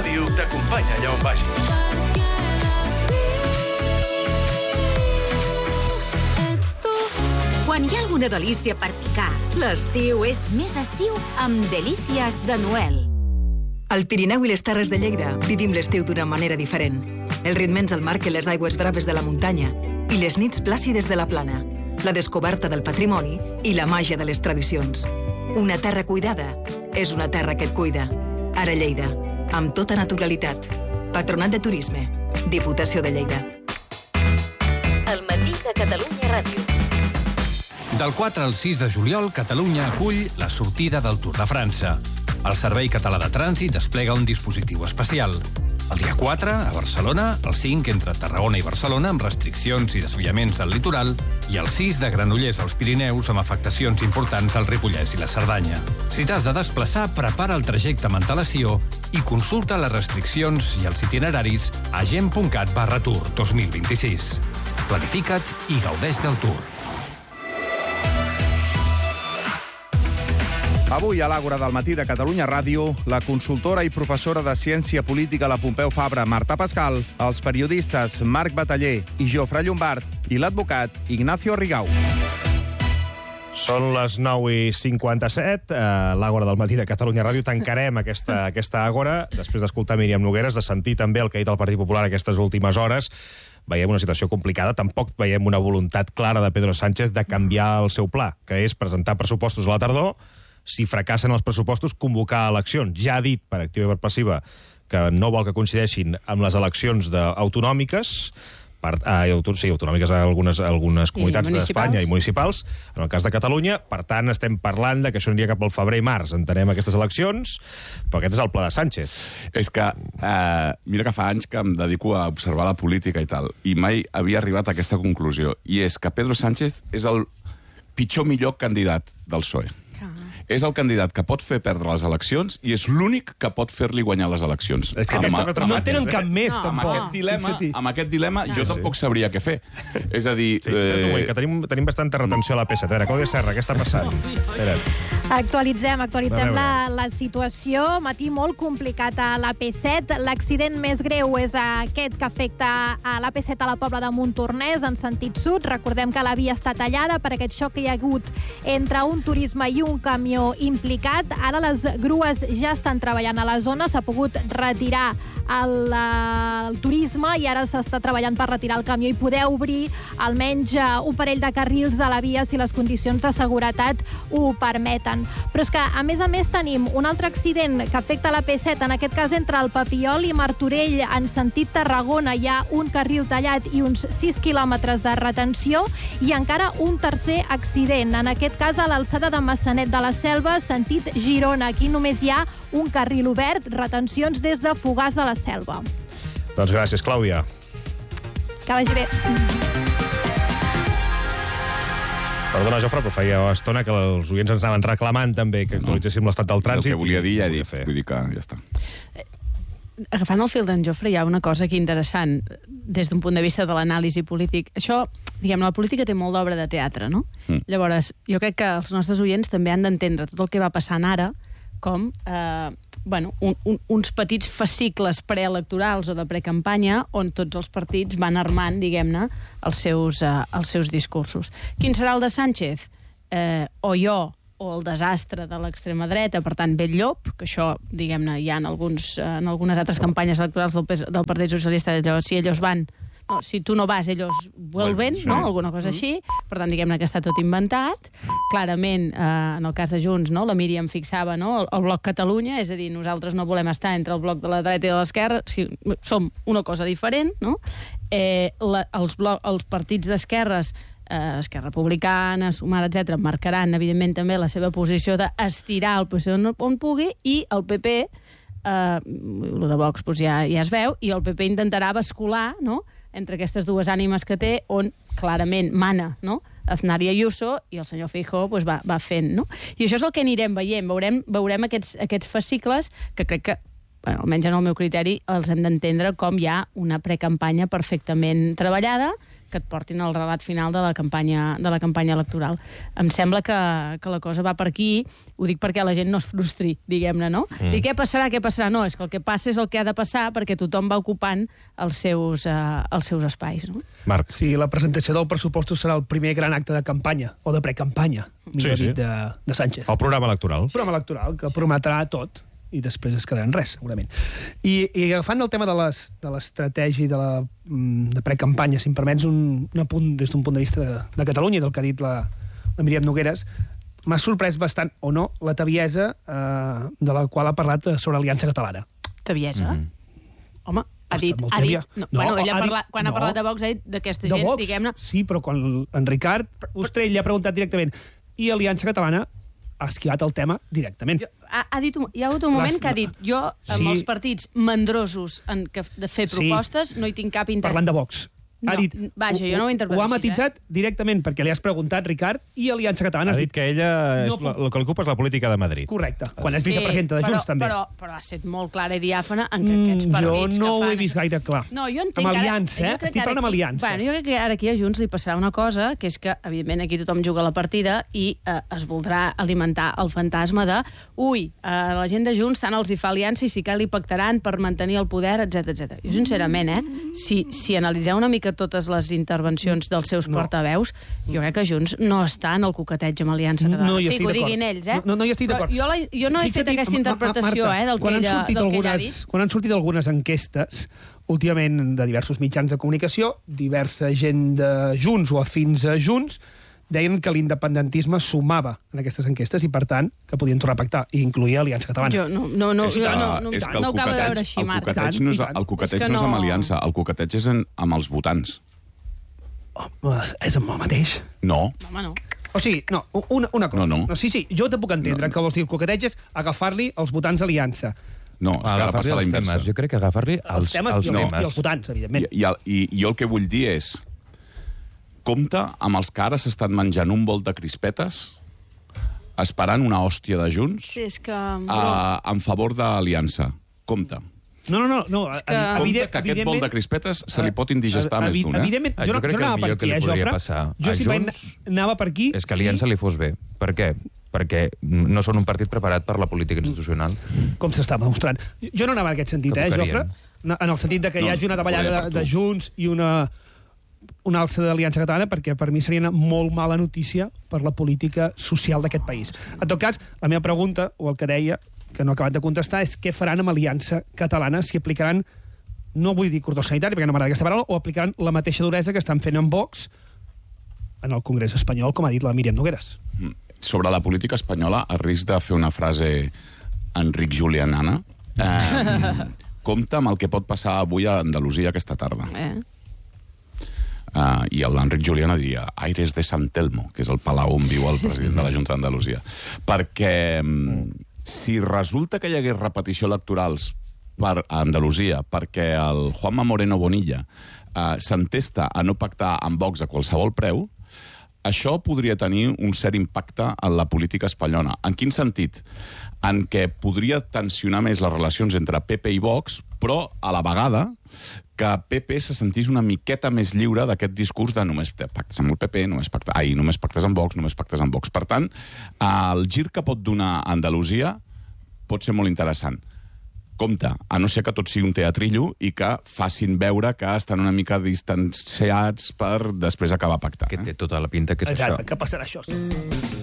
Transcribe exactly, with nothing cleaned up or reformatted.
Ràdio t'acompanya allà on vagis. Quan hi ha alguna delícia per picar, l'estiu és més estiu amb Delícies de Noel. Al Pirineu i les Terres de Lleida vivim l'estiu d'una manera diferent. El ritme ens el marquen les aigües braves de la muntanya i les nits plàcides de la plana, la descoberta del patrimoni i la màgia de les tradicions. Una terra cuidada és una terra que et cuida. Ara Lleida, amb tota naturalitat. Patronat de Turisme, Diputació de Lleida. El matí de Catalunya Ràdio. Del quatre al sis de juliol, Catalunya acull la sortida del Tour de França. El Servei Català de Trànsit desplega un dispositiu especial. El dia quatre, a Barcelona, el cinc entre Tarragona i Barcelona, amb restriccions i desviaments al litoral, i el sis de Granollers als Pirineus, amb afectacions importants al Ripollès i la Cerdanya. Si t'has de desplaçar, prepara el trajecte amb antelació i consulta les restriccions i els itineraris a gent.cat barra tour dos mil vint-i-sis. Planifica't i gaudeix del Tour. Avui a l'Àgora del matí de Catalunya Ràdio, la consultora i professora de Ciència Política la Pompeu Fabra, Marta Pascal, els periodistes Marc Bataller i Jofre Llombart i l'advocat Ignacio Rigau. Són les nou i cinquanta-set, a l'Àgora del matí de Catalunya Ràdio. Tancarem aquesta, aquesta Àgora, després d'escoltar Míriam Nogueres, de sentir també el que ha dit el Partit Popular aquestes últimes hores. Veiem una situació complicada, tampoc veiem una voluntat clara de Pedro Sánchez de canviar el seu pla, que és presentar pressupostos a la tardor. Si fracassen els pressupostos, convocar eleccions. Ja ha dit, per activa i per passiva, que no vol que coincideixin amb les eleccions autonòmiques, per, ah, sí, autonòmiques a algunes, a algunes comunitats d'Espanya i municipals, en el cas de Catalunya. Per tant, estem parlant de que això aniria cap al febrer i març. Entenem aquestes eleccions, però aquest és el pla de Sánchez. És que, eh, mira que fa anys que em dedico a observar la política i tal, i mai havia arribat a aquesta conclusió, i és que Pedro Sánchez és el pitjor millor candidat del P S O E. És el candidat que pot fer perdre les eleccions i és l'únic que pot fer-li guanyar les eleccions. És que amb, no tenen cap més, no, tampoc. Amb aquest dilema, amb aquest dilema no. jo sí. tampoc sabria què fer. És a dir... Sí, eh... que tenim, tenim bastanta retenció a la P set. A veure, Clàudia Serra, què està passant? Actualitzem, actualitzem la, la situació. Matí molt complicat a la P set. L'accident més greu és aquest que afecta a la P set a la Pobla de Montornès, en sentit sud. Recordem que la via està tallada per aquest xoc que hi ha hagut entre un turisme i un camió implicat. Ara les grues ja estan treballant a la zona, s'ha pogut retirar el, el turisme i ara s'està treballant per retirar el camió i poder obrir almenys un parell de carrils de la via si les condicions de seguretat ho permeten. Però és que, a més a més, tenim un altre accident que afecta la P set, en aquest cas entre el Papiol i Martorell, en sentit Tarragona. Hi ha un carril tallat i uns sis quilòmetres de retenció, i encara un tercer accident, en aquest cas a l'alçada de Massanet de la Selva, sentit Girona. Aquí només hi ha un carril obert, retencions des de Fogars de la Selva. Doncs gràcies, Clàudia. Que vagi bé. Perdona, Jofre, però feia estona que els oients ens anaven reclamant també que actualitzéssim l'estat del trànsit. El que volia dir ja he dit, vull dir que ja està. Agafant el fil d'en Jofre, hi ha una cosa aquí interessant des d'un punt de vista de l'anàlisi polític. Això, diguem, la política té molt d'obra de teatre, no? Mm. Llavors, jo crec que els nostres oients també han d'entendre tot el que va passant ara com eh, bueno, un, un, uns petits fascicles preelectorals o de precampanya on tots els partits van armant, diguem-ne, els seus, eh, els seus discursos. Quin serà el de Sánchez? Eh, o jo o el desastre de l'extrema dreta, per tant, ve el llop, que això, diguem-ne, hi ha en, alguns, en algunes altres campanyes electorals del, del Partit Socialista, allò, si ells van, no, si tu no vas, ells vuelven, sí. no? Alguna cosa així. Per tant, diguem-ne que està tot inventat. Clarament, eh, en el cas de Junts, no? La Míriam fixava, no? el, el bloc Catalunya, és a dir, nosaltres no volem estar entre el bloc de la dreta i de l'esquerra, si, som una cosa diferent, no? Eh, la, els, bloc, els partits d'esquerres, Eh, Esquerra Republicana, Sumar, etcètera, marcaran, evidentment, també la seva posició d'estirar el P S O E on, on pugui, i el P P, eh, el de Vox doncs ja, ja es veu, i el P P intentarà bascular, no?, entre aquestes dues ànimes que té, on clarament mana, no?, Aznar i Ayuso, i el senyor Feijóo doncs, va, va fent, no? I això és el que anirem veient, veurem, veurem aquests, aquests fascicles que crec que, bueno, almenys en el meu criteri, els hem d'entendre com hi ha una precampanya perfectament treballada, que et portin al relat final de la campanya, de la campanya electoral. Em sembla que, que la cosa va per aquí, ho dic perquè la gent no es frustri, diguem-ne, no? Mm. I què passarà, què passarà? No, és que el que passa és el que ha de passar perquè tothom va ocupant els seus, uh, els seus espais, no? Marc. Sí, la presentació del pressupost serà el primer gran acte de campanya, o de precampanya, millor sí, sí. dit, de, de Sánchez. El programa electoral. El programa electoral, que prometrà tot, i després es quedarà en res, segurament. I, i agafant el tema de les, de l'estratègia i de la de precampanya, si em permets un, un apunt des d'un punt de vista de, de Catalunya, del que ha dit la, la Míriam Nogueres, m'ha sorprès bastant, o no, la tebiesa eh, de la qual ha parlat sobre Aliança Catalana. Tebiesa? Mm-hmm. Home, ha dit... Ha dit no, no, bueno, ella ha parlat, dit, quan no, ha parlat de Vox, ha dit d'aquesta gent, Vox, diguem-ne... Sí, però quan en Ricard Ostrell li ha preguntat directament i Aliança Catalana ha esquivat el tema directament. Jo, ha, ha dit un, hi ha hagut un moment Les, que ha dit jo, amb sí. els partits mandrosos en, que, de fer propostes, sí. no hi tinc cap interès. Parlant de Vox. No, ha dit, vaja, jo no ho interpreto Ho ha així, matitzat eh? directament, perquè li has preguntat, Ricard, i Aliança Catalana... Ha dit que ella, és no, la, el que li ocupa és la política de Madrid. Correcte, quan és sí, vicepresidenta de Junts, però, també. Però, però ha estat molt clara i diàfana en que aquests partits mm, jo no que fan... ho he vist gaire clar. No, jo entenc amb Aliança, ara, eh? Estic parlant amb Aliança. Bueno, jo crec que ara aquí a Junts li passarà una cosa, que és que, evidentment, aquí tothom juga la partida i eh, es voldrà alimentar el fantasma de ui, eh, la gent de Junts tant els hi fa aliança i sí que li pactaran per mantenir el poder, etcètera etcètera. Jo, sincerament, eh, si, si analitzeu una mica totes les intervencions dels seus no. portaveus, jo crec que Junts no està en el coqueteig amb Aliança Catalana. No hi estic d'acord. Ho diguin ells, eh? No, no hi estic d'acord. Jo, la, jo no he fet aquesta interpretació, Marta, eh, del que, quan ella, del que ella ha dit. Quan han sortit algunes enquestes, últimament de diversos mitjans de comunicació, diversa gent de Junts o afins a Junts, deien que l'independentisme sumava en aquestes enquestes i, per tant, que podien tornar a pactar i incluir Aliança Catalana. Jo no, no, no, és que, jo no, no, és que no ho acabo de veure així, Marc. El coqueteig no és, el coqueteig no és amb Aliança, el coqueteig és en, amb els votants. Oh, és amb el mateix? No. Home, no. O sigui, no, una, una cosa. No, no. no sí, sí, jo te puc entendre no. que vols dir el coqueteig és agafar-li els votants Aliança. No, és que ara passa la inversa. Jo crec que agafar-li els, els temes els i, temes. No. I els votants, evidentment. I, i, el, i, I jo el que vull dir és compte amb els que ara s'estan menjant un bol de crispetes esperant una hòstia de Junts sí, és que... a, en favor d'Aliança. Compte. No, no, no. no. És que... Compte que aquest bol de crispetes se li pot indigestar evi més d'un, eh? Evidentment, jo, jo no, crec jo que no el anava per millor que aquí, li eh, podria Jofre? passar Jo a si Junts anava per aquí... és que Aliança sí. li fos bé. Per què? Perquè no són un partit preparat per la política institucional. Com s'està demostrant. Jo no anava en aquest sentit, eh, Jofre? En el sentit de que no, hi hagi una davallada de, de Junts i una, una alça d'Aliança Catalana, perquè per mi seria una molt mala notícia per la política social d'aquest país. En tot cas, la meva pregunta, o el que deia, que no he acabat de contestar, és què faran amb Aliança Catalana, si aplicaran, no vull dir cordó sanitari, perquè no m'agrada aquesta paraula, o aplicaran la mateixa duresa que estan fent amb Vox en el Congrés espanyol, com ha dit la Míriam Nogueres. Sobre la política espanyola, a risc de fer una frase Enric Julianana, eh, compta amb el que pot passar avui a Andalusia aquesta tarda. Eh? Uh, I l'Enric Juliana diria Aires de Sant Telmo, que és el palau on viu el president de la Junta d'Andalusia. Perquè um, si resulta que hi hagués repetició electorals per a Andalusia, perquè el Juanma Moreno Bonilla uh, s'entesta a no pactar amb Vox a qualsevol preu, això podria tenir un cert impacte en la política espanyola. En quin sentit? En què podria tensionar més les relacions entre P P i Vox, però a la vegada que P P se sentís una miqueta més lliure d'aquest discurs de només pactes amb el P P, només, pacta, ai, només pactes amb Vox, només pactes amb Vox. Per tant, el gir que pot donar Andalusia pot ser molt interessant. Compte, a no ser que tot sigui un teatrillo i que facin veure que estan una mica distanciats per després acabar pactant. Que té tota la pinta que és Exacte, això. que passarà això.